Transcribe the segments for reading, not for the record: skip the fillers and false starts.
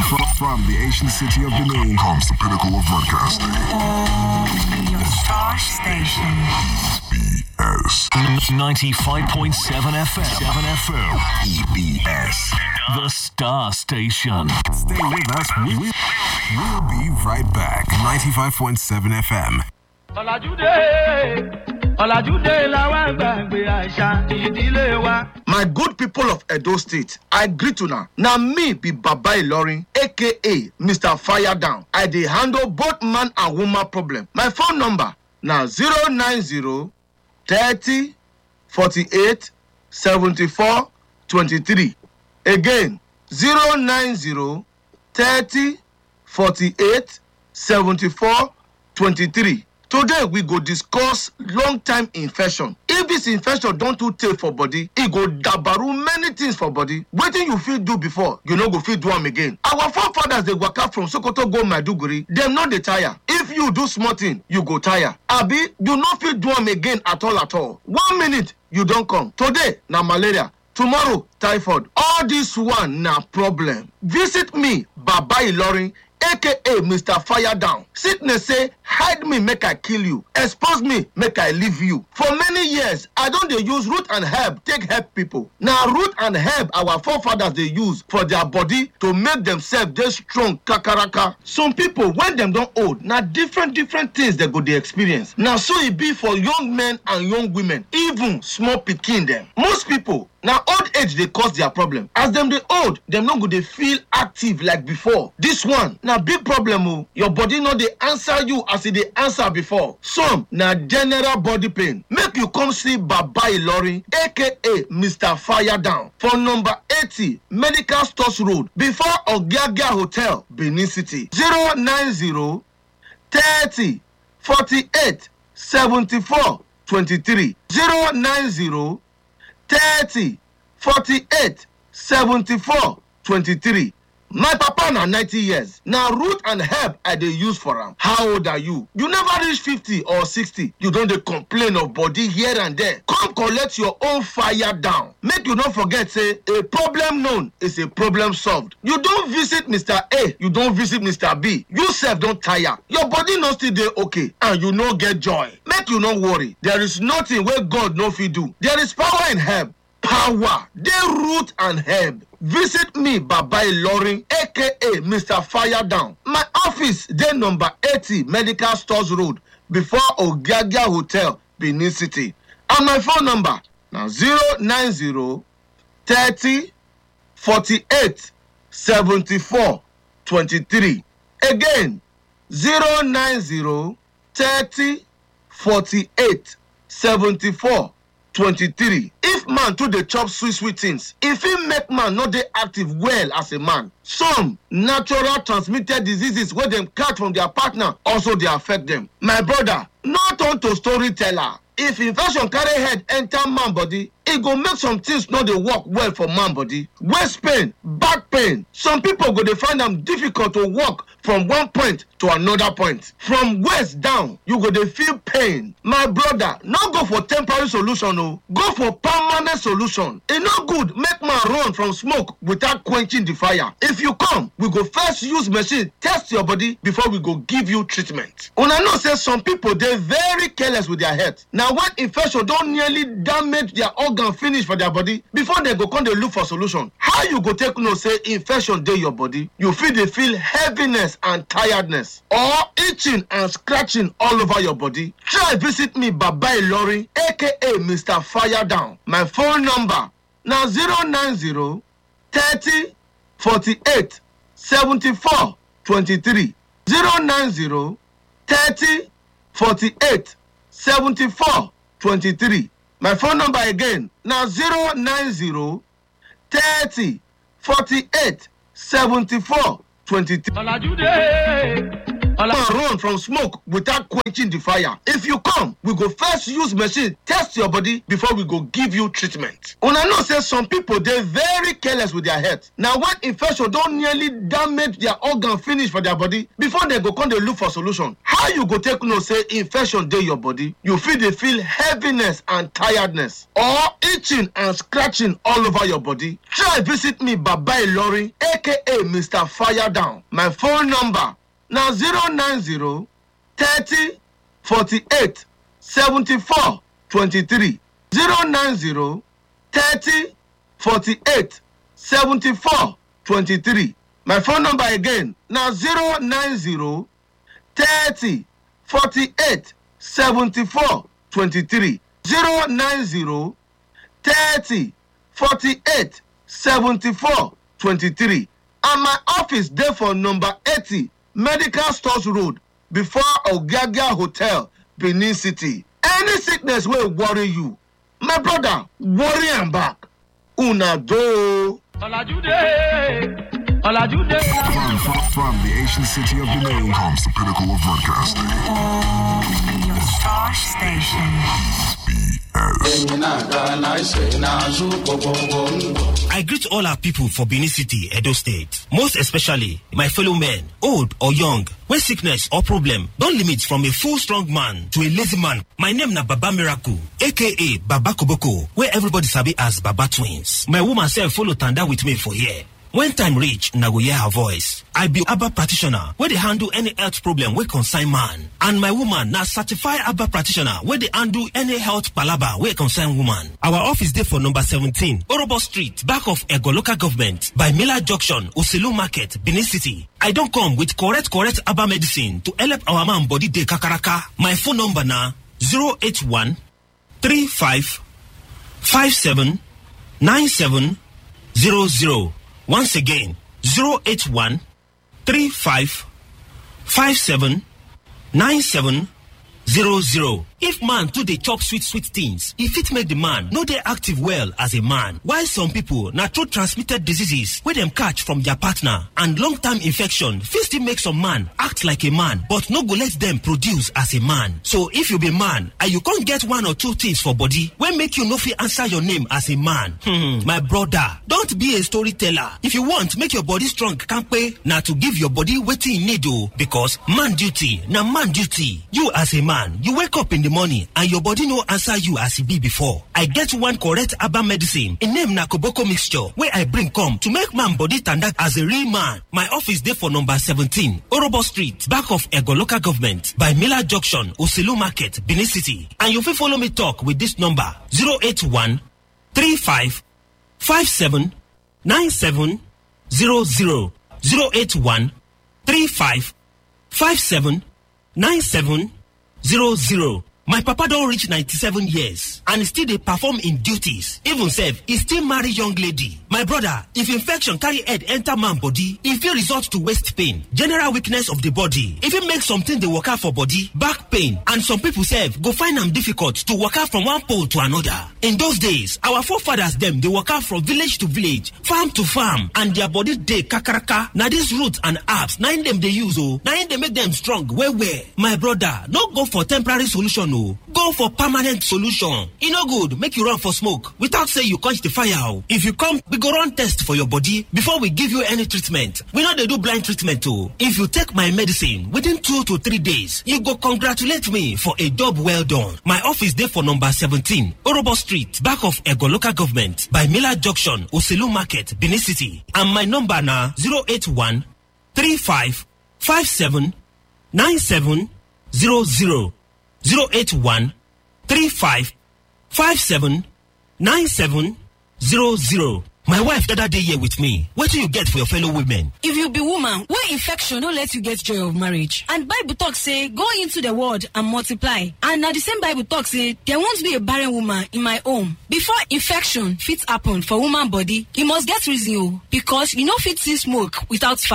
From the ancient city of Benin comes the pinnacle of broadcasting. Your star station. EBS 95.7 FM. 7 FM. EBS. The Star Station. Stay with us. We'll be right back. 95.7 FM. My good people of Edo State, I greet you now. Now me be Baba Ilorin, aka Mr. Fire Down. I dey handle both man and woman problem. My phone number now 090 30 48 74 23. Again 090 30 48 74 23. Today we go discuss long-time infection. If this infection don't too take for body, it go dabaru many things for body. Wetin you fit do before, you no go fit do am again. Our forefathers dey waka from Sokoto go Maiduguri, dem no dey tire. If you do small thing, you go tire. Abi, you no fit do am again at all at all. 1 minute, you don come. Today na malaria. Tomorrow, typhoid. All this one na problem. Visit me, Baba Ilorin, aka Mr. Fire Down. Sickness say, hide me, make I kill you. Expose me, make I leave you. For many years, I don't dey use root and herb take help people. Now, root and herb our forefathers they use for their body to make themselves dey strong kakaraka. Some people, when them don't old, now different things they go dey experience. Now, so it be for young men and young women, even small pikin them. Most people, now old age they cause their problem. As them they old, them not go they feel active like before. This one now big problem. Oh, your body not they answer you as it they answer before. Some now general body pain. Make you come see Baba Ilorin, aka Mr. Fire Down, for number 80 Medical Stores Road, before Ogiagia Hotel, Benin City. 090 30 48 74 23. 090 30 48 74 23. My papa na 90 years. Now root and herb I dey use for am. How old are you? You never reach 50 or 60. You don't dey complain of body here and there. Come collect your own Fire Down. Make you not forget say a problem known is a problem solved. You don't visit Mr. A, you don't visit Mr. B. You self don't tire. Your body no still dey okay and you no get joy. Make you not worry. There is nothing where God no fit do. There is power in herb. Power, they root and herb. Visit me, Baba Ilorin, aka Mr. Fire Down. My office, dey number 80 Medical Stores Road, before Ogiagia Hotel, Benin City. And my phone number now 090 30 48 74 23. Again, 090 30 48 74 23. If man too dey chop sweet things, if he make man not dey active well as a man, some natural transmitted diseases where them catch from their partner also they affect them. My brother, not on to storyteller. If infection carry head enter man body, it go make some things not dey work well for man body. Waist pain, back pain. Some people go dey find them difficult to walk from one point to another point. From waist down, you go dey feel pain. My brother, not go for temporary solution, no. Go for permanent solution. It no good make man run from smoke without quenching the fire. If you come, we go first use machine test your body before we go give you treatment. Una know say some people they very careless with their health. Now when infection don't nearly damage their organ finish for their body, before they go come they look for solution. How you go take no say infection dey your body? You feel heaviness and tiredness, or itching and scratching all over your body. Try visit me, Baba Ilorin, aka Mr. Fire Down. My phone number now 090 30 48 74 23. 090 30 48 74 23. My phone number again now 090 30 48 74 23. run from smoke without quenching the fire. If you come, we go first use machine test your body before we go give you treatment. Una know say some people dey very careless with their health. Now when infection don nearly damage their organ finish for their body before they go come dey look for solution. How you go take know say infection dey your body? You dey feel heaviness and tiredness or itching and scratching all over your body. Try visit me Baba Ilorin aka Mr. Fire Down. My phone number now 090 30 48 74 23 090 30 48 74 23. My phone number again now 090 30 48 74 23 090 30 48 74 23. And my office there for number 80 Medical Stores Road before Ogagia Hotel, Benin City. Any sickness will worry you, my brother, worry and back. Una do. From the ancient city of Benin comes the pinnacle of broadcasting. Your star station. I greet all our people for Benin City, Edo State. Most especially my fellow men, old or young. When sickness or problem don't limit from a full strong man to a lazy man. My name na Baba Miracle, aka Baba Koboko, where everybody sabi as Baba Twins. My woman self follow Tanda with me for here. When time reach, na go hear her voice. I be Abba practitioner, where they handle any health problem wey concern man. And my woman na certified Abba practitioner, where they handle any health palaba wey concern woman. Our office dey for number 17, Orobo Street, back of Ego Local Government, by Miller Junction, Oselu Market, Benin City. I don't come with correct Abba medicine to help our man body dey kakaraka. My phone number na 081 35 57 97 00. Once again, 081 35 57 97 00. If man too dey chop sweet things, if it make the man no dey active well as a man. While some people na through transmitted diseases wey dem catch from their partner and long-term infection fit still make some man act like a man but no go let them produce as a man. So if you be man and you can't get one or two things for body wey make you no fit answer your name as a man, my brother, don't be a storyteller. If you want make your body strong kampe, na to give your body wetin e need o, because man duty na man duty. You as a man, you wake up in the morning and your body no answer you as it be before. I get one correct Abba medicine, a name na Koboko mixture, where I bring come to make man body tanda as a real man. My office there for number 17, Orobo Street, back of Ego Local Government, by Miller Junction, Oselu Market, Benin City. And you will follow me talk with this number 081 35 57 97 00 081 35 57 97 00. My papa don't reach 97 years and still they perform in duties. Even self, he still marry young lady. My brother, if infection carry head enter man body, if it result to waist pain, general weakness of the body, if it makes something they work out for body, back pain, and some people self go find them difficult to work out from one pole to another. In those days, our forefathers them they work out from village to village, farm to farm, and their body they kakaraka. Now these roots and herbs, nine them they use nine they make them strong. Where? My brother, no go for temporary solution. Go for permanent solution. E no good make you run for smoke without say you quench the fire. If you come, we go run test for your body before we give you any treatment. We know they do blind treatment too. If you take my medicine within 2 to 3 days, you go congratulate me for a job well done. My office there for number 17, Orobo Street, back of Ego Local Government, by Miller Junction, Oselu Market, Benin City. And my number na 081 35 57 97 00. 081 35 57 97 00. My wife the other day here with me. What do you get for your fellow women? If you be woman, where infection don't let you get joy of marriage. And Bible talk say, go into the world and multiply. And now the same Bible talk say, there won't be a barren woman in my home. Before infection fit happen for woman body, you must get reason because you know fit see smoke without fire.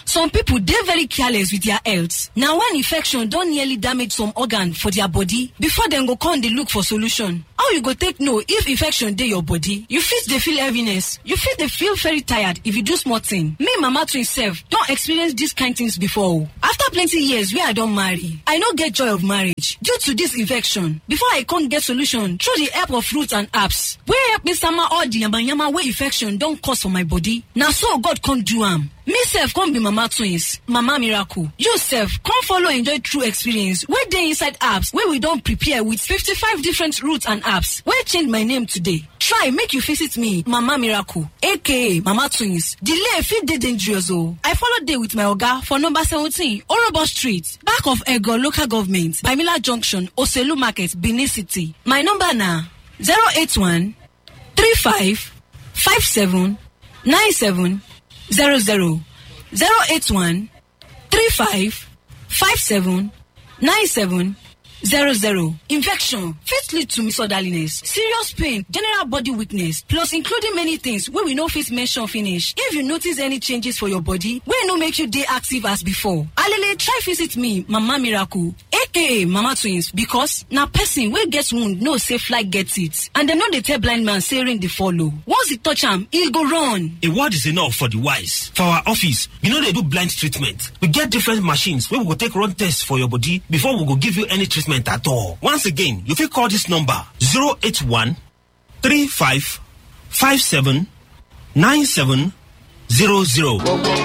Some people, they're very careless with their health. Now, when infection don't nearly damage some organ for their body, before them go come, they look for solution. How you go take know if infection dey your body? You feel heaviness. You feel very tired if you do small thing. Me, Mama Twin self, don't experience these kind things before. After plenty years where I don't marry, I no get joy of marriage due to this infection. Before I can't get solution through the help of roots and herbs, where help me sama all the yama where infection don't cause for my body. Now so God can't do am. Me self come be Mama Twins, Mama Miracle. You self come follow enjoy true experience where they inside apps where we don't prepare with 55 different roots and apps. Where change my name today. Try make you visit me, Mama Miracle, aka Mama Twins. Delay fit dey dangerous oh. I follow day with my oga for number 17, Orobo Street, back of Ego Local Government, by Mila Junction, Oselu Market, Benin City. My number na 081 35 57 97 00 081 35 57 97 00. Infection fit lead to misorderliness, serious pain, general body weakness, plus including many things wey we no fit mention finish. If you notice any changes for your body wey no make you dey active as before, alele try visit me, Mama Miracle, aka Mama Twins, because na person wey get wound know say fly get it, and dem no dey tell blind man say rain dey follow. Once e touch am, e go run. A word is enough for the wise. For our office, we know they do blind treatment. We get different machines where we go take run tests for your body before we go give you any treatment at all. Once again, you can call this number 081 35 57 97 00.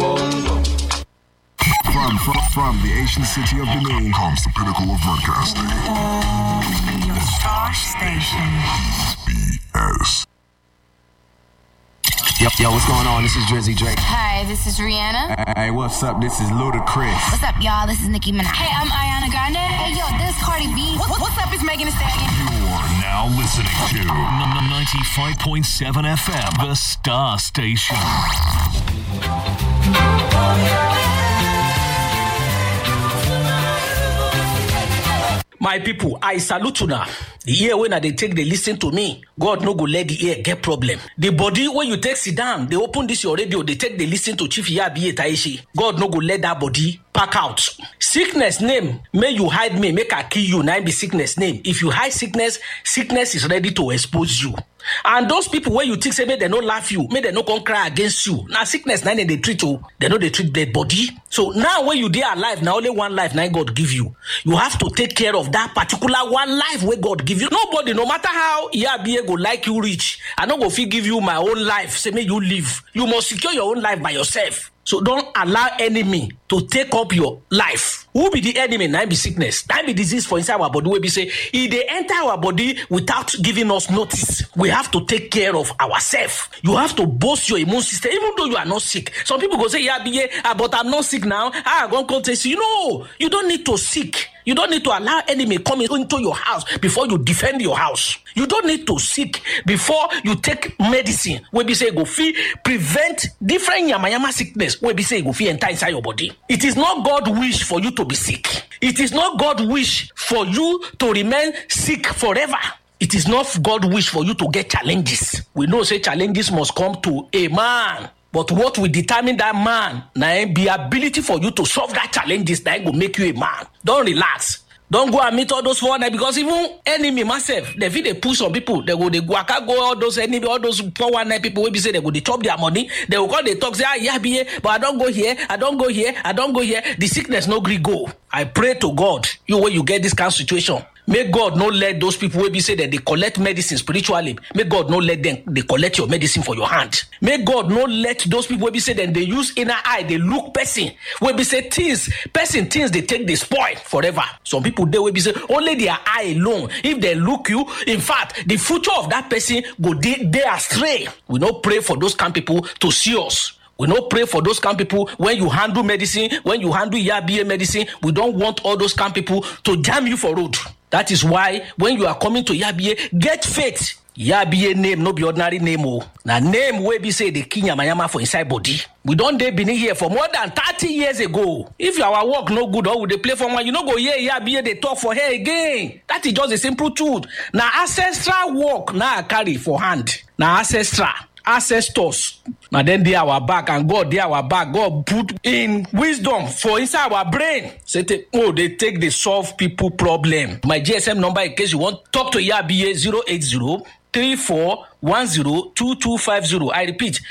From the ancient city of Benin comes the pinnacle of broadcasting. Your star station. BS. Yo, what's going on? This is Drizzy Drake. Hi, this is Rihanna. Hey, what's up? This is Ludacris. What's up, y'all? This is Nicki Minaj. Hey, I'm Ariana Grande. Hey, yo, this is Cardi B. What's up? It's Megan Thee Stallion. You're now listening to 95.7 FM, the Star Station. My people, I salute you now. The ear when they take, they listen to me. God no go let the ear get problem. The body when you take sit down, they open this your radio, they take, they listen to Chief Yabiye Taishi. God no go let that body pack out. Sickness name, may you hide me, make I kill you. Now be sickness name. If you hide sickness, sickness is ready to expose you. And those people where you think say may they no laugh you, may they no come cry against you. Now sickness now they treat you, they know they treat dead body. So now when you are alive, now only one life now God give you. You have to take care of that particular one life where God give you. Nobody, no matter how Yabiye go like you rich, I no go fit give you my own life. Say may you live. You must secure your own life by yourself. So don't allow enemy to take up your life. Who be the enemy? Now be sickness. Now be disease for inside our body. Where we say, if they enter our body without giving us notice, we have to take care of ourselves. You have to boost your immune system, even though you are not sick. Some people go say, yeah, but I'm not sick now. I'm going to test you. No, you don't need to sick. You don't need to allow enemy come into your house before you defend your house. You don't need to sick before you take medicine. Where we say go fee prevent different yama sickness. Where we say go fee enter inside your body. It is not God's wish for you to be sick. It is not God's wish for you to remain sick forever. It is not God's wish for you to get challenges. We know say challenges must come to a man. But what will determine that man now be ability for you to solve that challenges that will make you a man. Don't relax. Don't go and meet all those 419 because even enemy myself, they feel they push some people. They go all those enemy, all those 419 people will be say they go they chop their money. They will call they talk say but I don't go here, I don't go here, I don't go here. The sickness no gree go. I pray to God, you when you get this kind of situation. May God not let those people who be say that they collect medicine spiritually. May God not let them they collect your medicine for your hand. May God not let those people who be say that they use inner eye, they look person. Where be say things they take they spoil forever. Some people they will be say only their eye alone. If they look you, in fact, the future of that person go they astray. We don't pray for those kind of people to see us. We don't pray for those kind of people when you handle medicine, when you handle Yabiye medicine. We don't want all those kind of people to jam you for road. That is why when you are coming to Yabiye, get faith. Yabiye name no be ordinary name oh. Now name where be say the king yamayama for inside body. We don't dey been here for more than 30 years ago. If our work no good or we dey play for one, you no go hear Yabiye they talk for her again. That is just a simple truth. Now ancestral work now I carry for hand. Now ancestral. ancestors na then dey our back and God dey our back. God put in wisdom for inside our brain. Say they take the solve people problem. My GSM number in case you want talk to Yabiye 08034102250. I repeat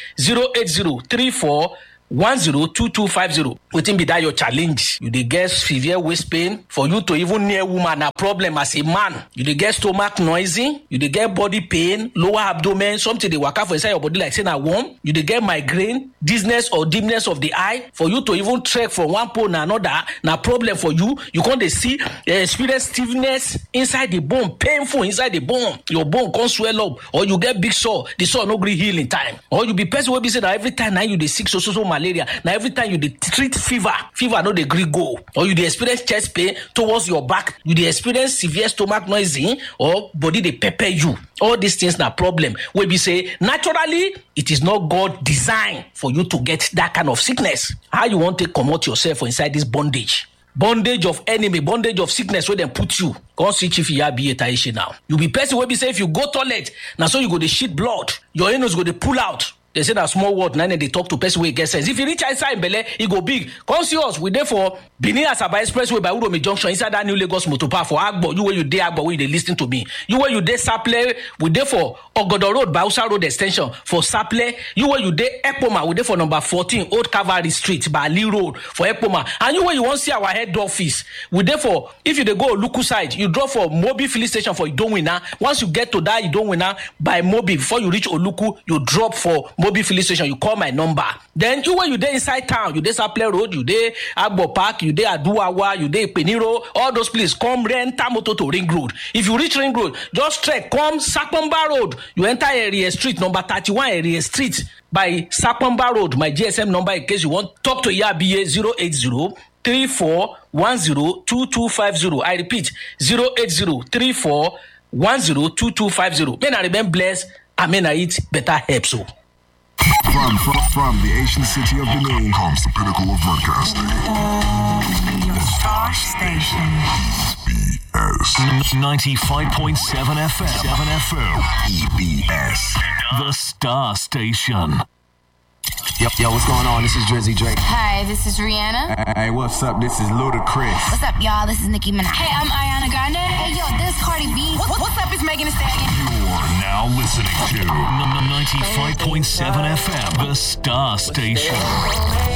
08034102250. Wetin be that your challenge? You dey get severe waist pain. For you to even near woman na problem as a man. You dey get stomach noisy. You dey get body pain, lower abdomen, something dey waka for inside your body like say na worm. You dey get migraine, dizziness or dimness of the eye. For you to even trek from one pole to another na problem for you. You can't dey see experience stiffness inside the bone, painful inside the bone. Your bone can't swell up, or you get big sore. The sore no gree heal in time, or you be person wey be say na every time now you dey sick so malaria. Now every time you dey treat fever no dey gree go, or you dey experience chest pain towards your back, you dey experience severe stomach noisy, or body dey pepper you. All these things na problem wey be say naturally it is not God design for you to get that kind of sickness. How you want to comot yourself for inside this bondage of enemy, bondage of sickness where they put you? Come see Chief Yabiye Taishe now. You be person wey be say if you go toilet, now so you go dey shit blood, your anus go dey pull out. They say that small word, now they talk to person wey get sense. If you reach inside Bele, it go big. Come see us. We there for Benin Asaba Expressway by Uromi Junction inside that new Lagos Motor Park for Agbo. You where you there Agbo, where you listen to me. You where you there Saple, we there for Ogodo Road by Usa Road Extension for Saple. You where you there Ekpoma, we there for number 14 Old Cavalry Street by Ali Road for Ekpoma. And you where you want to see our head office, we there for, if you dey go Luku side, you drop for Mobi filling station for Idonwina. Once you get to that Idonwina by Mobi, before you reach Oluku, you drop for Mobi filling station, you call my number. Then you when you there inside town, you there Saple Road, you there Agbo Park, you there Aduawa, you there Peniro, all those places, come rent motor to Ring Road. If you reach Ring Road, just trek, come Sakpomba Road, you enter area street, number 31 area street by Sakpomba Road. My GSM number in case you want talk to Yabiye 08034102250. I repeat 08034102250. May I remain blessed, and may I eat better herbs. So. From the ancient city of Benin comes the pinnacle of broadcasting. Your star station. EBS 95.7 FM. 7 FM. EBS. The Star Station. Yo, what's going on? This is Drizzy Drake. Hi, this is Rihanna. Hey, what's up? This is Ludacris. What's up, y'all? This is Nicki Minaj. Hey, I'm Ariana Grande. Hey, yo, this is Cardi B. What's up? It's Megan Thee Stallion. You're now listening to 95.7 FM. The Star Station.